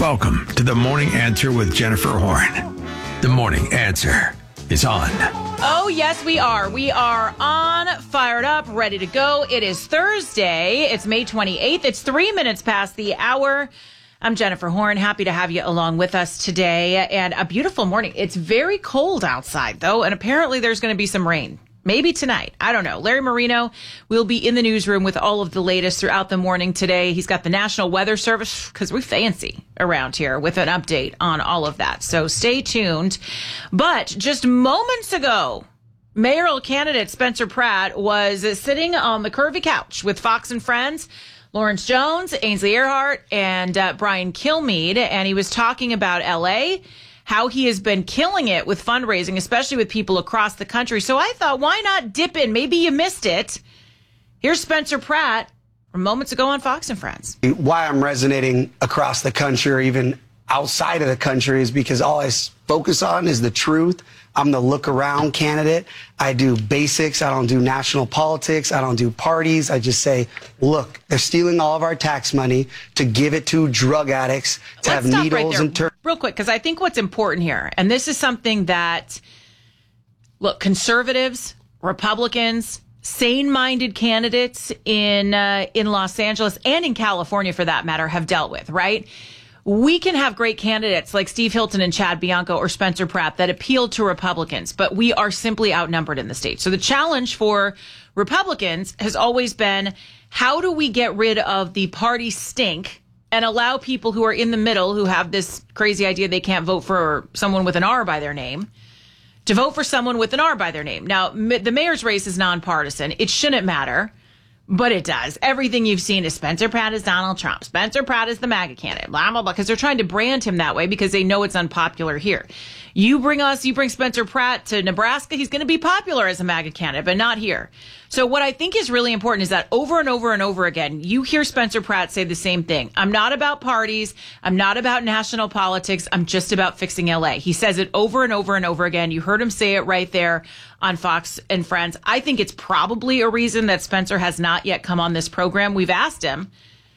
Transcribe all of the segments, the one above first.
Welcome to The Morning Answer with Jennifer Horn. The Morning Answer is on. Oh, yes, we are. We are on, fired up, ready to go. It is Thursday. It's May 28th. It's 3 minutes past the hour. I'm Jennifer Horn. Happy to have you along with us today. And a beautiful morning. It's very cold outside, though, and apparently there's going to be some rain. Maybe tonight. I don't know. Larry Marino will be in the newsroom with all of the latest throughout the morning today. He's got the National Weather Service, because we're fancy around here, with an update on all of that. So stay tuned. But just moments ago, mayoral candidate Spencer Pratt was sitting on the curvy couch with Fox and Friends, Lawrence Jones, Ainsley Earhart, and Brian Kilmeade. And he was talking about L.A., how he has been killing it with fundraising, especially with people across the country. So I thought, why not dip in? Maybe you missed it. Here's Spencer Pratt from moments ago on Fox and Friends. Why I'm resonating across the country or even outside of the country is because all I focus on is the truth. I'm the look around candidate. I do basics. I don't do national politics. I don't do parties. I just say, look, they're stealing all of our tax money to give it to drug addicts to have needles and real quick, because I think what's important here, and this is something that, look, conservatives, Republicans, sane-minded candidates in Los Angeles and in California, for that matter, have dealt with, right? We can have great candidates like Steve Hilton and Chad Bianco or Spencer Pratt that appeal to Republicans, but we are simply outnumbered in the state. So the challenge for Republicans has always been, how do we get rid of the party stink and allow people who are in the middle, who have this crazy idea they can't vote for someone with an R by their name, to vote for someone with an R by their name. Now, the mayor's race is nonpartisan. It shouldn't matter. But it does. Everything you've seen is Spencer Pratt is Donald Trump. Spencer Pratt is the MAGA candidate. Blah, blah, blah. Because they're trying to brand him that way because they know it's unpopular here. You bring Spencer Pratt to Nebraska, he's going to be popular as a MAGA candidate, but not here. So what I think is really important is that over and over and over again, you hear Spencer Pratt say the same thing. I'm not about parties. I'm not about national politics. I'm just about fixing LA. He says it over and over and over again. You heard him say it right there on Fox and Friends. I think it's probably a reason that Spencer has not yet come on this program. We've asked him,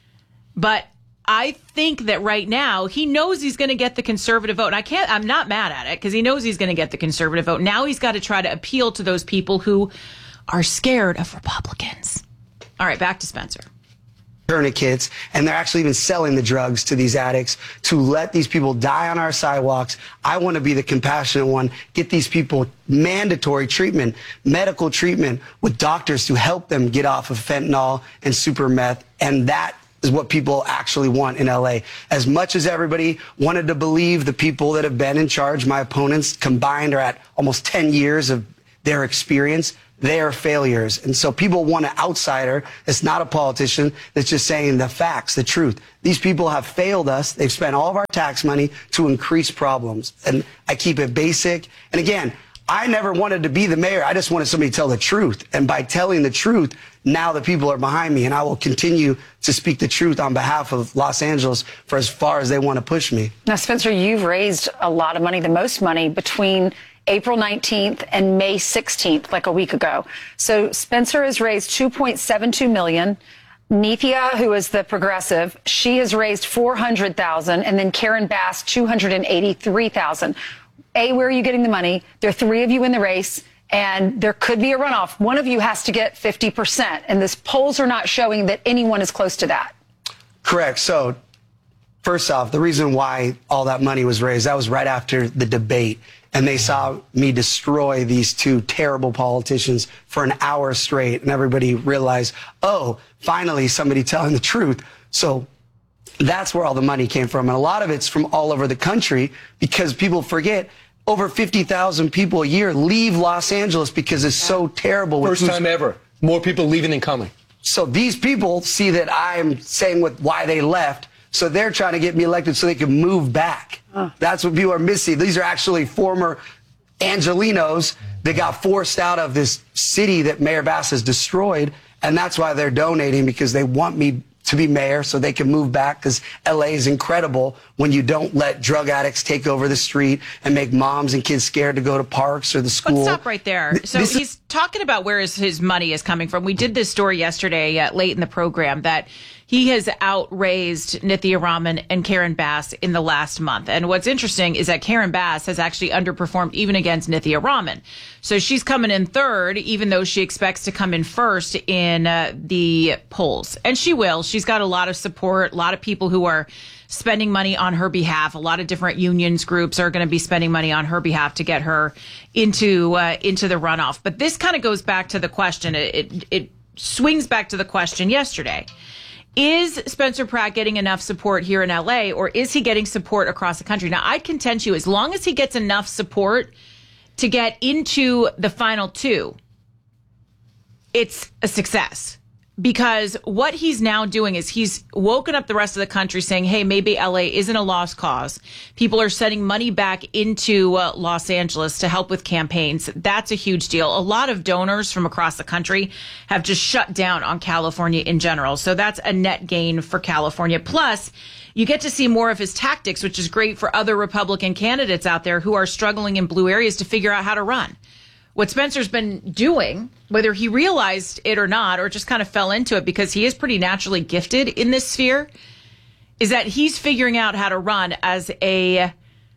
but I think that right now he knows he's going to get the conservative vote. And I'm not mad at it because he knows he's going to get the conservative vote. Now he's got to try to appeal to those people who are scared of Republicans. All right, back to Spencer. Tourniquets, and they're actually even selling the drugs to these addicts to let these people die on our sidewalks. I want to be the compassionate one, get these people mandatory treatment, medical treatment with doctors to help them get off of fentanyl and super meth, and that is what people actually want in LA. As much as everybody wanted to believe the people that have been in charge, my opponents combined are at almost 10 years of their experience, they are failures. And so people want an outsider that's not a politician, that's just saying the facts, the truth. These people have failed us. They've spent all of our tax money to increase problems. And I keep it basic. And again, I never wanted to be the mayor. I just wanted somebody to tell the truth. And by telling the truth, now the people are behind me. And I will continue to speak the truth on behalf of Los Angeles for as far as they want to push me. Now, Spencer, you've raised a lot of money, the most money between April 19th and May 16th, like a week ago. So Spencer has raised $2.72 million. Nithya, who is the progressive, she has raised $400,000, and then Karen Bass, $283,000. Where are you getting the money? There are three of you in the race, and there could be a runoff. One of you has to get 50%, and this polls are not showing that anyone is close to that. Correct. So first off, the reason why all that money was raised, that was right after the debate. And they saw me destroy these two terrible politicians for an hour straight. And everybody realized, oh, finally somebody telling the truth. So that's where all the money came from. And a lot of it's from all over the country because people forget over 50,000 people a year leave Los Angeles because it's so terrible. First time ever. More people leaving than coming. So these people see that I'm saying why they left. So they're trying to get me elected so they can move back. That's what people are missing. These are actually former Angelinos that got forced out of this city that Mayor Bass has destroyed. And that's why they're donating, because they want me to be mayor so they can move back, because LA is incredible when you don't let drug addicts take over the street and make moms and kids scared to go to parks or the school. Let's stop right there. So he's talking about where his money is coming from. We did this story yesterday late in the program that He has outraised Nithya Raman and Karen Bass in the last month. And what's interesting is that Karen Bass has actually underperformed even against Nithya Raman. So she's coming in third, even though she expects to come in first in the polls. And she will. She's got a lot of support, a lot of people who are spending money on her behalf. A lot of different unions groups are going to be spending money on her behalf to get her into the runoff. But this kind of goes back to the question. It swings back to the question yesterday. Is Spencer Pratt getting enough support here in LA, or is he getting support across the country? Now, I'd contend to you, as long as he gets enough support to get into the final two, it's a success. Because what he's now doing is he's woken up the rest of the country saying, hey, maybe LA isn't a lost cause. People are sending money back into Los Angeles to help with campaigns. That's a huge deal. A lot of donors from across the country have just shut down on California in general. So that's a net gain for California. Plus, you get to see more of his tactics, which is great for other Republican candidates out there who are struggling in blue areas to figure out how to run. What Spencer's been doing, whether he realized it or not, or just kind of fell into it because he is pretty naturally gifted in this sphere, is that he's figuring out how to run as a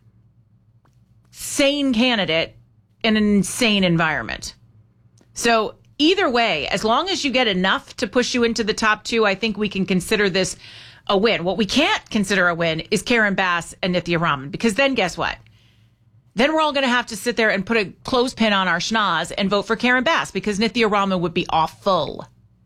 sane candidate in an insane environment. So either way, as long as you get enough to push you into the top two, I think we can consider this a win. What we can't consider a win is Karen Bass and Nithya Raman, because then guess what? Then we're all going to have to sit there and put a clothespin on our schnoz and vote for Karen Bass, because Nithya Raman would be awful.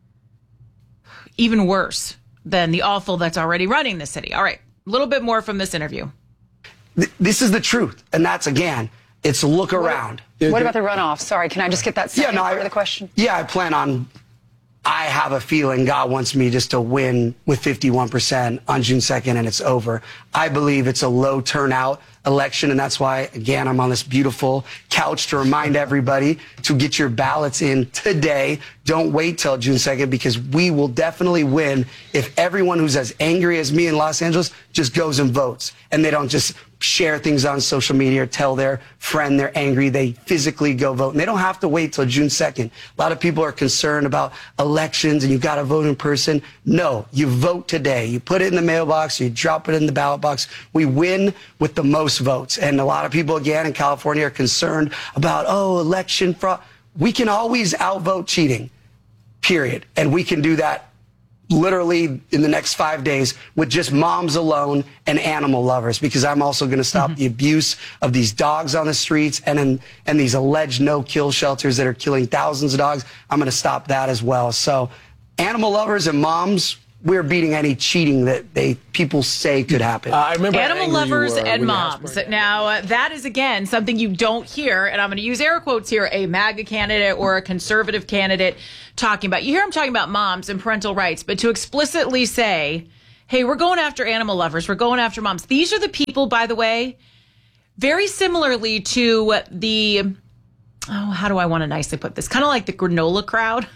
Even worse than the awful that's already running the city. All right, a little bit more from this interview. This is the truth. And that's, again, it's look around. What about the runoff? Sorry, can I just get that second part of the question? Yeah, I have a feeling God wants me just to win with 51% on June 2nd and it's over. I believe it's a low turnout election, and that's why, again, I'm on this beautiful couch to remind everybody to get your ballots in today. Don't wait till June 2nd, because we will definitely win if everyone who's as angry as me in Los Angeles just goes and votes, and they don't just share things on social media or tell their friend they're angry. They physically go vote, and they don't have to wait till June 2nd. A lot of people are concerned about elections and you've got to vote in person. No, you vote today. You put it in the mailbox, you drop it in the ballot box. We win with the most votes. And a lot of people, again, in California are concerned about, election fraud. We can always outvote cheating, period. And we can do that literally in the next 5 days with just moms alone and animal lovers, because I'm also going to stop the abuse of these dogs on the streets and these alleged no-kill shelters that are killing thousands of dogs. I'm going to stop that as well. So animal lovers and moms, we're beating any cheating that people say could happen. I remember animal lovers and moms. Now, that is, again, something you don't hear, and I'm going to use air quotes here, a MAGA candidate or a conservative candidate talking about. You hear them talking about moms and parental rights, but to explicitly say, hey, we're going after animal lovers, we're going after moms. These are the people, by the way, very similarly to the, how do I want to nicely put this? Kind of like the granola crowd.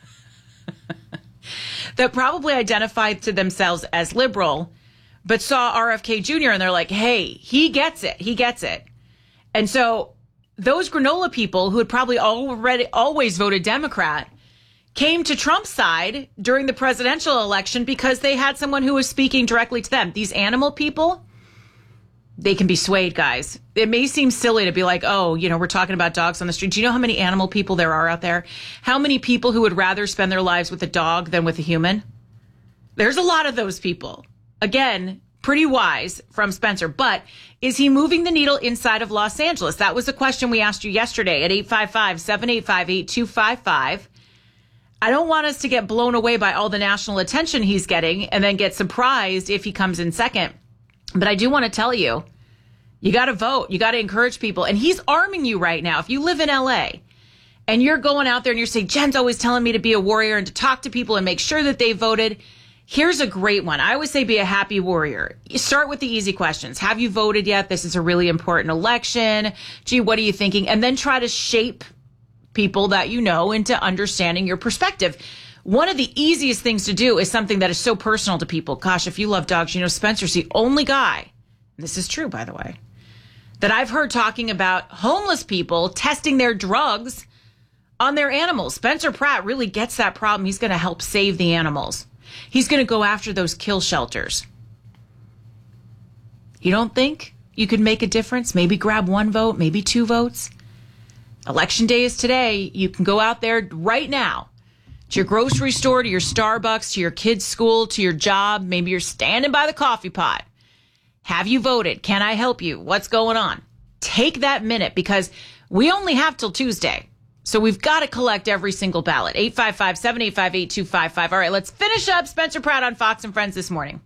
That probably identified to themselves as liberal, but saw RFK Jr. and they're like, hey, he gets it. He gets it. And so those granola people who had probably always voted Democrat came to Trump's side during the presidential election because they had someone who was speaking directly to them. These animal people, they can be swayed, guys. It may seem silly to be like, we're talking about dogs on the street. Do you know how many animal people there are out there? How many people who would rather spend their lives with a dog than with a human? There's a lot of those people. Again, pretty wise from Spencer. But is he moving the needle inside of Los Angeles? That was the question we asked you yesterday at 855-785-8255. I don't want us to get blown away by all the national attention he's getting and then get surprised if he comes in second. But I do want to tell you, you got to vote. You got to encourage people. And he's arming you right now. If you live in LA and you're going out there and you're saying, Jen's always telling me to be a warrior and to talk to people and make sure that they voted. Here's a great one. I always say be a happy warrior. You start with the easy questions. Have you voted yet? This is a really important election. Gee, what are you thinking? And then try to shape people that you know into understanding your perspective. One of the easiest things to do is something that is so personal to people. Gosh, if you love dogs, Spencer's the only guy, this is true, by the way, that I've heard talking about homeless people testing their drugs on their animals. Spencer Pratt really gets that problem. He's going to help save the animals. He's going to go after those kill shelters. You don't think you could make a difference? Maybe grab 1 vote, maybe 2 votes? Election day is today. You can go out there right now to your grocery store, to your Starbucks, to your kids' school, to your job. Maybe you're standing by the coffee pot. Have you voted? Can I help you? What's going on? Take that minute because we only have till Tuesday. So we've got to collect every single ballot. 855-785-8255. All right, let's finish up Spencer Pratt on Fox and Friends this morning.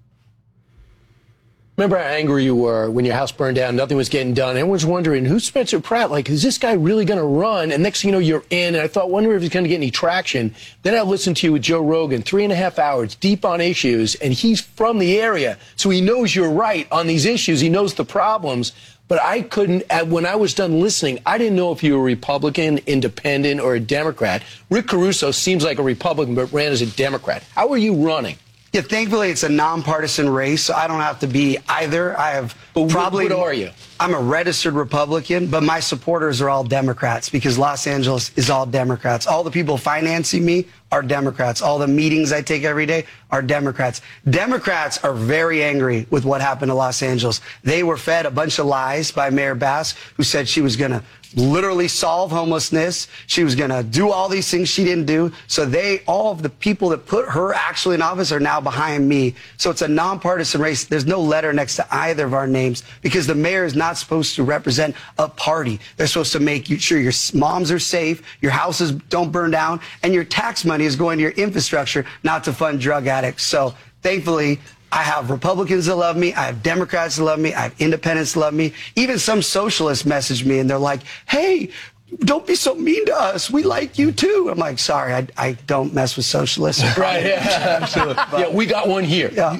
Remember how angry you were when your house burned down, nothing was getting done. Everyone's wondering, who's Spencer Pratt? Like, is this guy really going to run? And next thing you know, you're in. And I thought, wonder if he's going to get any traction. Then I listened to you with Joe Rogan, 3.5 hours, deep on issues. And he's from the area, so he knows you're right on these issues. He knows the problems. But I couldn't, when I was done listening, I didn't know if you were a Republican, independent, or a Democrat. Rick Caruso seems like a Republican, but ran as a Democrat. How are you running? Yeah, thankfully it's a nonpartisan race, so I don't have to be either. I have probably. What are you? I'm a registered Republican, but my supporters are all Democrats because Los Angeles is all Democrats. All the people financing me are Democrats. All the meetings I take every day are Democrats. Democrats are very angry with what happened to Los Angeles. They were fed a bunch of lies by Mayor Bass, who said she was going to literally solve homelessness. She was going to do all these things she didn't do. So all of the people that put her actually in office are now behind me. So it's a nonpartisan race. There's no letter next to either of our names because the mayor is not supposed to represent a party. They're supposed to make sure your moms are safe, your houses don't burn down, and your tax money is going to your infrastructure, not to fund drug addicts. So thankfully, I have Republicans that love me. I have Democrats that love me. I have independents that love me. Even some socialists message me and they're like, hey, don't be so mean to us. We like you too. I'm like, sorry, I don't mess with socialists. Right, yeah, absolutely. Yeah, we got one here. Yeah,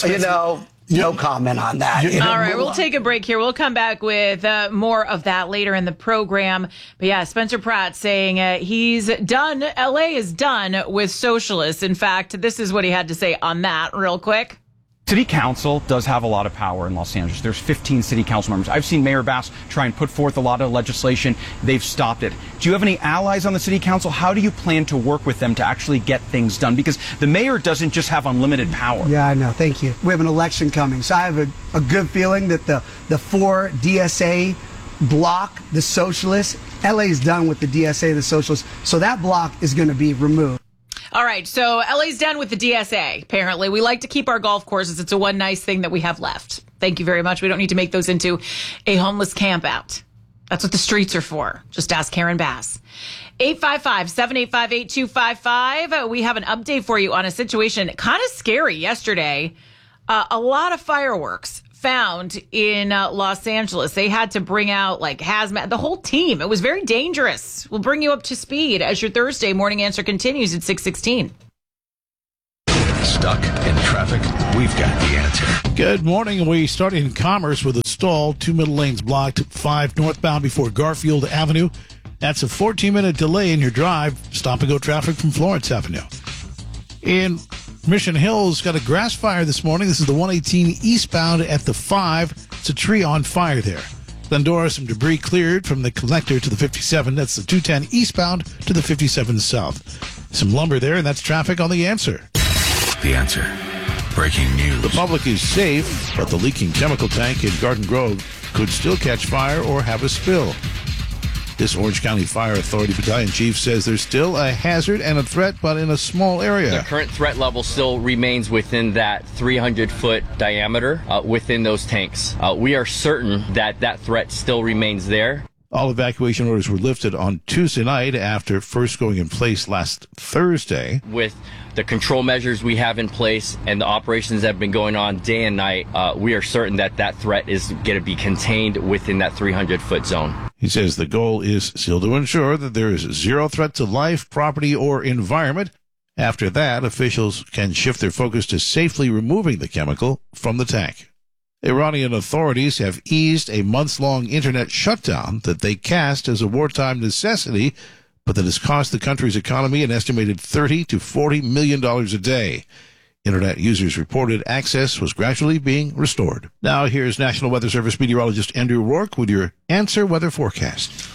no comment on that. All right, we'll take a break here. We'll come back with more of that later in the program. But yeah, Spencer Pratt saying he's done. LA is done with socialists. In fact, this is what he had to say on that real quick. City Council does have a lot of power in Los Angeles. There's 15 city council members. I've seen Mayor Bass try and put forth a lot of legislation. They've stopped it. Do you have any allies on the city council? How do you plan to work with them to actually get things done? Because the mayor doesn't just have unlimited power. Yeah, I know. Thank you. We have an election coming, so I have a good feeling that the 4 DSA block, the socialists, LA is done with the DSA, the socialists, so that block is going to be removed. All right, so LA's done with the DSA, apparently. We like to keep our golf courses. It's a one nice thing that we have left. Thank you very much. We don't need to make those into a homeless camp out. That's what the streets are for. Just ask Karen Bass. 855-785-8255. We have an update for you on a situation kind of scary yesterday. A lot of fireworks found in Los Angeles. They had to bring out like hazmat, the whole team. It was very dangerous. We'll bring you up to speed as your Thursday morning answer continues at 6:16. Stuck in traffic? We've got the answer. Good morning. We start in Commerce with a stall. 2 middle lanes blocked. 5 northbound before Garfield Avenue. That's a 14-minute delay in your drive. Stop-and-go traffic from Florence Avenue. In Mission Hills, got a grass fire this morning. This is the 118 eastbound at the 5. It's a tree on fire there. Glendora, some debris cleared from the connector to the 57. That's the 210 eastbound to the 57 south. Some lumber there, and that's traffic on The Answer. The Answer. Breaking news. The public is safe, but the leaking chemical tank in Garden Grove could still catch fire or have a spill. This Orange County Fire Authority Battalion Chief says there's still a hazard and a threat, but in a small area. The current threat level still remains within that 300-foot diameter within those tanks. We are certain that that threat still remains there. All evacuation orders were lifted on Tuesday night after first going in place last Thursday. With the control measures we have in place and the operations that have been going on day and night, we are certain that that threat is going to be contained within that 300-foot zone. He says the goal is still to ensure that there is zero threat to life, property, or environment. After that, officials can shift their focus to safely removing the chemical from the tank. Iranian authorities have eased a months-long internet shutdown that they cast as a wartime necessity, but that has cost the country's economy an estimated $30 to $40 million a day. Internet users reported access was gradually being restored. Now here's National Weather Service meteorologist Andrew Rourke with your Answer Weather Forecast.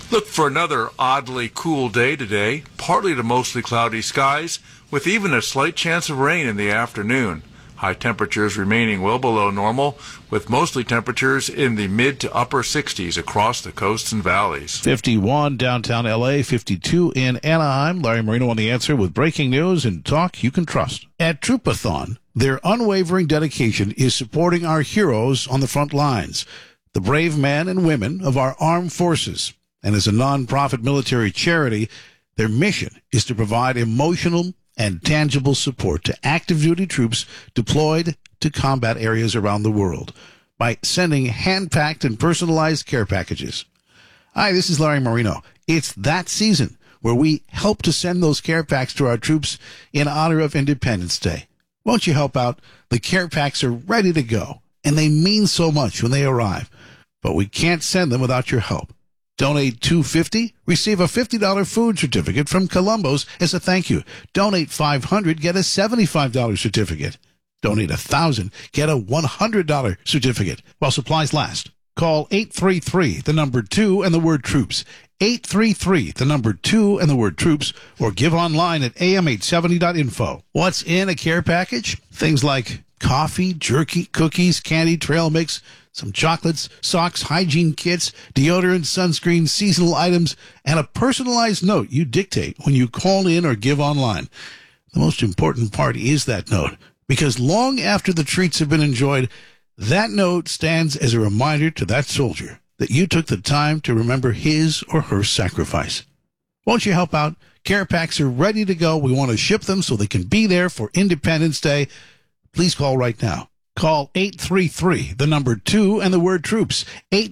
Look for another oddly cool day today, partly to mostly cloudy skies, with even a slight chance of rain in the afternoon. High temperatures remaining well below normal, with mostly temperatures in the mid to upper 60s across the coasts and valleys. 51 downtown L.A., 52 in Anaheim. Larry Marino on The Answer with breaking news and talk you can trust. At Troopathon, their unwavering dedication is supporting our heroes on the front lines, the brave men and women of our armed forces. And as a non-profit military charity, their mission is to provide emotional and tangible support to active duty troops deployed to combat areas around the world by sending hand-packed and personalized care packages. Hi, this is Larry Marino. It's that season where we help to send those care packs to our troops in honor of Independence Day. Won't you help out? The care packs are ready to go, and they mean so much when they arrive. But we can't send them without your help. Donate $250, receive a $50 food certificate from Columbo's as a thank you. Donate $500, get a $75 certificate. Donate $1,000, get a $100 certificate while supplies last. Call 833, the number 2 and the word troops. 833, the number 2 and the word troops, or give online at am870.info. What's in a care package? Things like coffee, jerky, cookies, candy, trail mix, some chocolates, socks, hygiene kits, deodorant, sunscreen, seasonal items, and a personalized note you dictate when you call in or give online. The most important part is that note, because long after the treats have been enjoyed, that note stands as a reminder to that soldier that you took the time to remember his or her sacrifice. Won't you help out? Care packs are ready to go. We want to ship them so they can be there for Independence Day. Please call right now. Call 833, the number 2 and the word troops,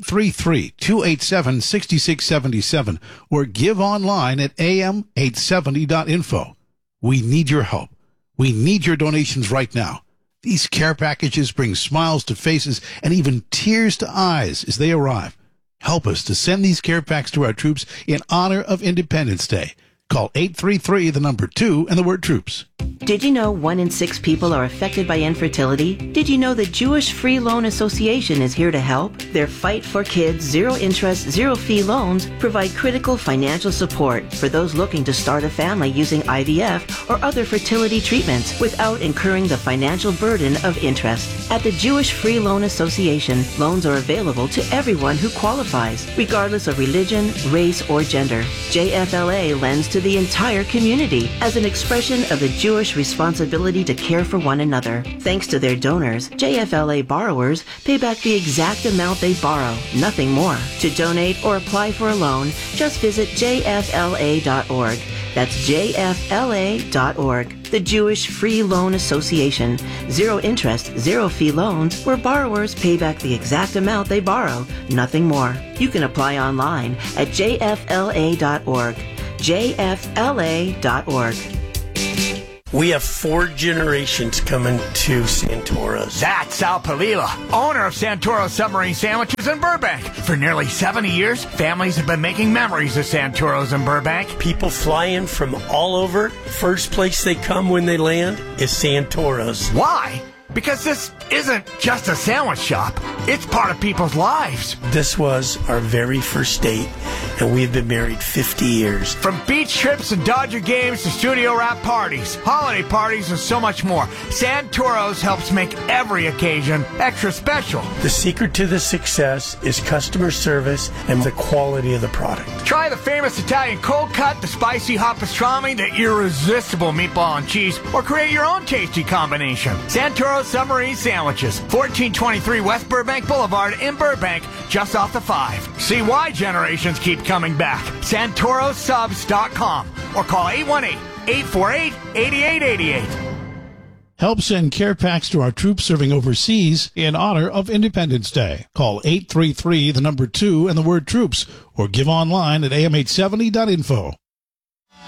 833-287-6677, or give online at am870.info. We need your help. We need your donations right now. These care packages bring smiles to faces and even tears to eyes as they arrive. Help us to send these care packs to our troops in honor of Independence Day. Call 833, the number 2 and the word troops. Did you know 1 in 6 people are affected by infertility? Did you know the Jewish Free Loan Association is here to help? Their Fight for Kids zero-interest, zero-fee loans provide critical financial support for those looking to start a family using IVF or other fertility treatments without incurring the financial burden of interest. At the Jewish Free Loan Association, loans are available to everyone who qualifies, regardless of religion, race, or gender. JFLA lends to the entire community as an expression of the Jewish responsibility to care for one another. Thanks to their donors, JFLA borrowers pay back the exact amount they borrow, nothing more. To donate or apply for a loan, just visit jfla.org. That's jfla.org. The Jewish Free Loan Association. Zero interest, zero fee loans where borrowers pay back the exact amount they borrow, nothing more. You can apply online at jfla.org. jfla.org. We have 4 generations coming to Santoros. That's Sal Palila, owner of Santoro Submarine Sandwiches in Burbank. For nearly 70 years, families have been making memories of Santoros in Burbank. People fly in from all over. First place they come when they land is Santoros. Why? Because this isn't just a sandwich shop. It's part of people's lives. This was our very first date, and we've been married 50 years. From beach trips and Dodger games to studio wrap parties, holiday parties, and so much more, Santoros helps make every occasion extra special. The secret to the success is customer service and the quality of the product. Try the famous Italian cold cut, the spicy hot pastrami, the irresistible meatball and cheese, or create your own tasty combination. Santoros Submarine Sandwiches, 1423 West Burbank Boulevard in Burbank, just off the 5. See why generations keep coming back. SantoroSubs.com or call 818-848-8888. Help send care packs to our troops serving overseas in honor of Independence Day. Call 833, the number 2 and the word troops, or give online at am870.info.